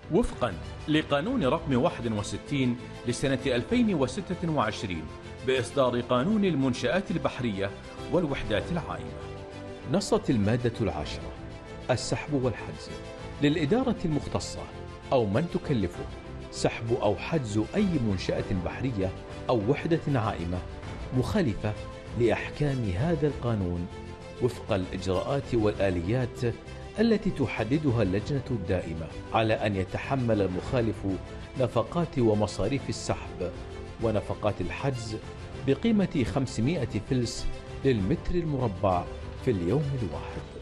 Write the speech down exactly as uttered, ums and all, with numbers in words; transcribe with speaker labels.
Speaker 1: وفقا لقانون رقم واحد وستين لسنة ألفين وستة وعشرين بإصدار قانون المنشآت البحرية والوحدات العائمة.
Speaker 2: نصت المادة العاشرة: السحب والحجز للإدارة المختصة أو من تكلفه سحب أو حجز أي منشأة بحرية أو وحدة عائمة مخالفة لأحكام هذا القانون وفق الإجراءات والآليات التي تحددها اللجنة الدائمة، على أن يتحمل المخالف نفقات ومصاريف السحب ونفقات الحجز بقيمة خمسمائة فلس للمتر المربع في اليوم الواحد.